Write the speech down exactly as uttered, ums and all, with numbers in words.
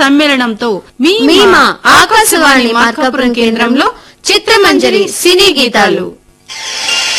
సమ్మేళనంతో మీ ఆకాశవాణి మార్కాపురం కేంద్రంలో చిత్రమంజరి సినీ గీతాలు.